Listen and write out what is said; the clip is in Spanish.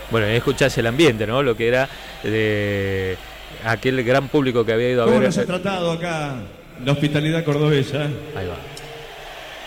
Bueno, escuchás el ambiente, ¿no? Lo que era de aquel gran público que había ido a ¿Cómo ver. nos ha tratado acá la hospitalidad cordobesa? Ahí va.